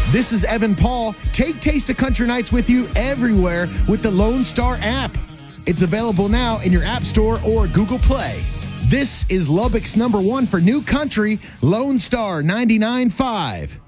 This is Evan Paul. Take Taste of Country Nights with you everywhere with the Lone Star app. It's available now in your App Store or Google Play. This is Lubbock's #1 for new country, Lone Star 99.5.